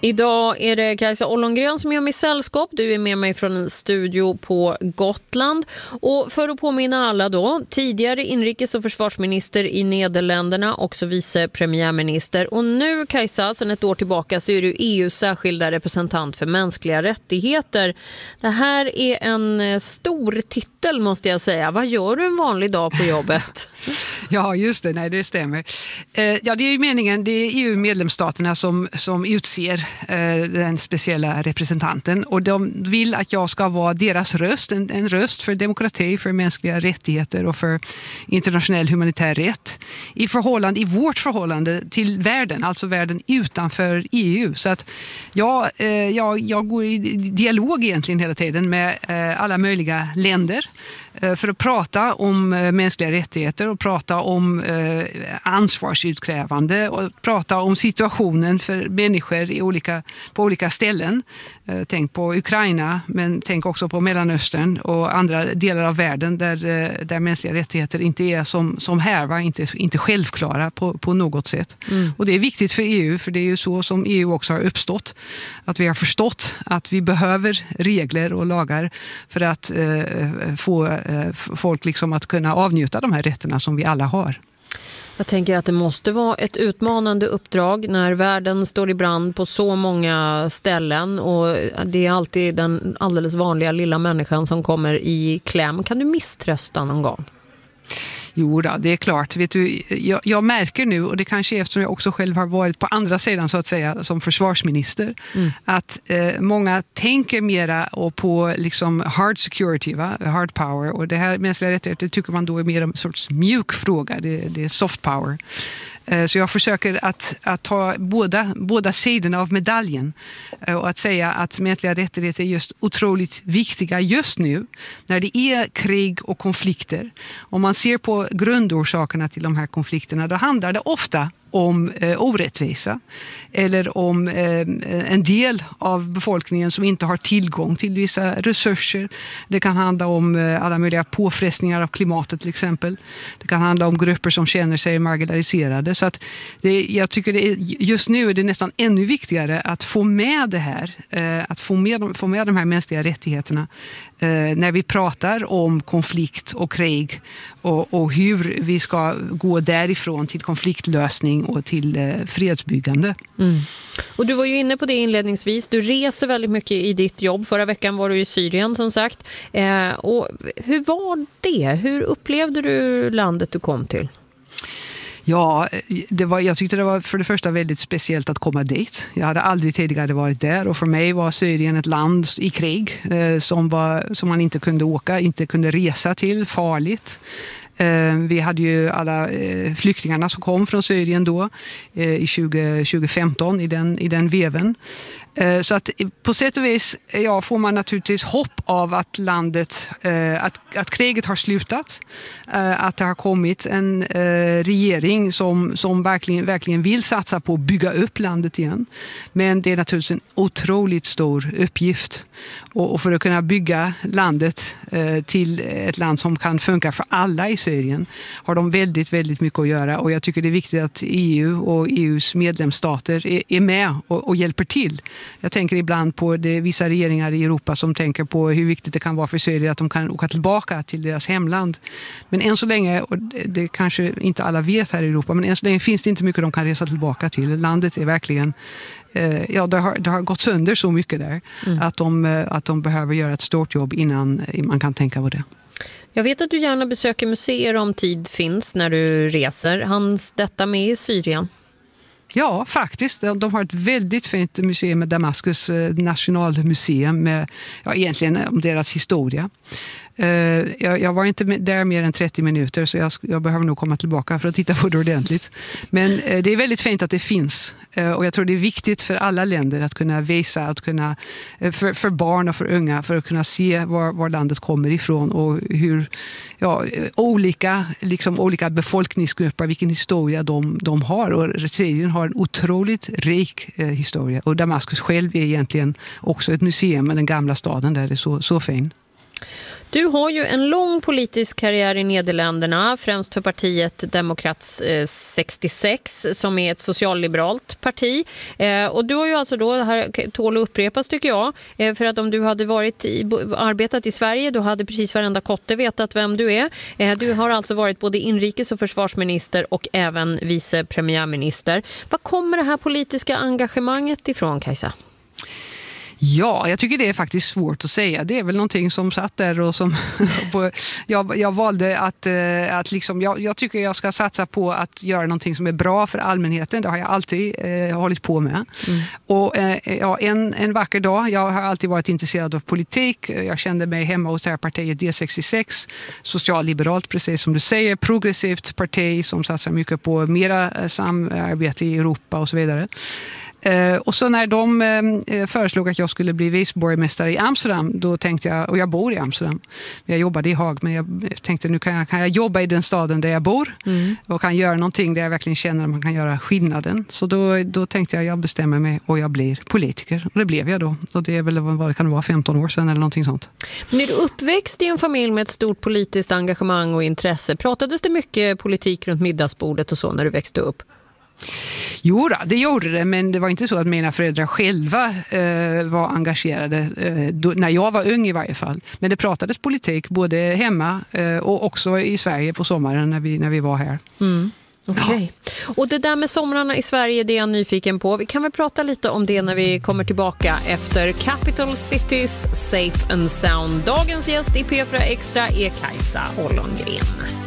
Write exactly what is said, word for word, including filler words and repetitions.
Idag är det Kajsa Ollongren som gör mig sällskap. Du är med mig från en studio på Gotland. Och för att påminna alla då, tidigare inrikes- och försvarsminister i Nederländerna, också vice premiärminister. Och nu, Kajsa, sedan ett år tillbaka så är du E U:s särskilda representant för mänskliga rättigheter. Det här är en stor titel, måste jag säga. Vad gör du en vanlig dag på jobbet? Ja, just det. Nej, det stämmer. Eh, ja, det är ju meningen, det är E U-medlemsstaterna som, som utser eh, den speciella representanten. Och de vill att jag ska vara deras röst, en, en röst för demokrati, för mänskliga rättigheter och för internationell humanitär rätt i förhållande, i vårt förhållande till världen, alltså världen utanför E U. Så att jag, eh, jag, jag går i dialog egentligen hela tiden med eh, alla möjliga länder eh, för att prata om eh, mänskliga rättigheter och prata om eh, ansvarsutkrävande och prata om situationen för människor i olika, på olika ställen. Eh, tänk på Ukraina, men tänk också på Mellanöstern och andra delar av världen där, eh, där mänskliga rättigheter inte är som, som här, va? Inte, inte självklara på, på något sätt. Mm. Och det är viktigt för E U, för det är ju så som E U också har uppstått. Att vi har förstått att vi behöver regler och lagar för att eh, få eh, folk liksom att kunna avnjuta de här rätterna som vi alla har. Jag tänker att det måste vara ett utmanande uppdrag när världen står i brand på så många ställen och det är alltid den alldeles vanliga lilla människan som kommer i kläm. Kan du misströsta någon gång? Jo då, det är klart. Vet du, jag, jag märker nu, och det kanske är eftersom jag också själv har varit på andra sidan så att säga som försvarsminister, mm. att eh, många tänker mera och på liksom hard security, va? Hard power. Och det här mänskliga rättigheter tycker man då är mer en sorts mjuk fråga, det, det är soft power. Så jag försöker att, att ta båda, båda sidorna av medaljen och att säga att mänskliga rättigheter är just otroligt viktiga just nu när det är krig och konflikter. Om man ser på grundorsakerna till de här konflikterna, då handlar det ofta om eh, orättvisa eller om eh, en del av befolkningen som inte har tillgång till vissa resurser. Det kan handla om eh, alla möjliga påfrestningar av klimatet till exempel. Det kan handla om grupper som känner sig marginaliserade. Så att det, jag tycker det är, just nu är det nästan ännu viktigare att få med det här, eh, att få med, få med de här mänskliga rättigheterna eh, när vi pratar om konflikt och krig och, och hur vi ska gå därifrån till konfliktlösning och till eh, fredsbyggande. Mm. Och du var ju inne på det inledningsvis. Du reser väldigt mycket i ditt jobb. Förra veckan var du i Syrien som sagt. Eh, och hur var det? Hur upplevde du landet du kom till? Ja, det var, jag tyckte det var för det första väldigt speciellt att komma dit. Jag hade aldrig tidigare varit där och för mig var Syrien ett land i krig eh, som, var, som man inte kunde åka, inte kunde resa till, farligt. Vi hade ju alla flyktingarna som kom från Syrien då i tjugo femton i den, i den veven. Så att på sätt och vis ja, får man naturligtvis hopp av att landet, att, att kriget har slutat. Att det har kommit en regering som, som verkligen, verkligen vill satsa på att bygga upp landet igen. Men det är naturligtvis en otroligt stor uppgift. Och, och för att kunna bygga landet till ett land som kan funka för alla i Syrien har de väldigt, väldigt mycket att göra. Och jag tycker det är viktigt att E U och E U:s medlemsstater är, är med och, och hjälper till. Jag tänker ibland på det, vissa regeringar i Europa som tänker på hur viktigt det kan vara för Syrien att de kan åka tillbaka till deras hemland. Men än så länge, och det kanske inte alla vet här i Europa, men än så länge finns det inte mycket de kan resa tillbaka till. Landet är verkligen, eh, ja det har, det har gått sönder så mycket där mm. att, de, att de behöver göra ett stort jobb innan man kan tänka på det. Jag vet att du gärna besöker museer om tid finns när du reser. Hanns detta med i Syrien? Ja, faktiskt. De har ett väldigt fint museum med Damaskus nationalmuseum med ja, egentligen om deras historia. Uh, jag, jag var inte där mer än trettio minuter så jag, jag behöver nog komma tillbaka för att titta på det ordentligt. Men uh, det är väldigt fint att det finns. Uh, och jag tror det är viktigt för alla länder att kunna visa, att kunna, uh, för, för barn och för unga, för att kunna se var, var landet kommer ifrån och hur ja, olika, liksom, olika befolkningsgrupper, vilken historia de, de har. Och Syrien har en otroligt rik uh, historia. Och Damaskus själv är egentligen också ett museum med den gamla staden där det är så, så fin. Du har ju en lång politisk karriär i Nederländerna, främst för partiet Democrats sextiosex som är ett socialliberalt parti. Och du har ju alltså då, det här tål att upprepas tycker jag, för att om du hade varit i, arbetat i Sverige, då hade precis varenda kotte vetat vem du är. Du har alltså varit både inrikes- och försvarsminister och även vice premiärminister. Var kommer det här politiska engagemanget ifrån, Kajsa? Ja, jag tycker det är faktiskt svårt att säga. Det är väl någonting som satt där och som jag, jag valde att, att liksom, jag, jag tycker jag ska satsa på att göra någonting som är bra för allmänheten. Det har jag alltid eh, hållit på med. Mm. Och eh, ja, en, en vacker dag, jag har alltid varit intresserad av politik. Jag kände mig hemma hos det här partiet D sextiosex, socialliberalt precis som du säger, progressivt parti som satsar mycket på mera samarbete i Europa och så vidare. Uh, och så när de uh, föreslog att jag skulle bli viceborgmästare i Amsterdam, då tänkte jag, och jag bor i Amsterdam, jag jobbade i Haag, men jag tänkte nu kan jag, kan jag jobba i den staden där jag bor mm. och kan göra någonting där jag verkligen känner att man kan göra skillnaden. Så då, då tänkte jag, jag bestämmer mig och jag blir politiker. Och det blev jag då. Och det är väl, vad kan det vara, femton år sedan eller någonting sånt. Men är du uppväxt i en familj med ett stort politiskt engagemang och intresse? Pratades det mycket politik runt middagsbordet och så när du växte upp? Jo, det gjorde det, men det var inte så att mina föräldrar själva eh, var engagerade eh, då, när jag var ung i varje fall. Men det pratades politik både hemma eh, och också i Sverige på sommaren när vi, när vi var här. Mm. Okej. Okay. Ja. Och det där med somrarna i Sverige, det är jag nyfiken på. Vi kan väl prata lite om det när vi kommer tillbaka efter Capital Cities Safe and Sound. Dagens gäst i P fyra Extra är Kajsa Ollongren.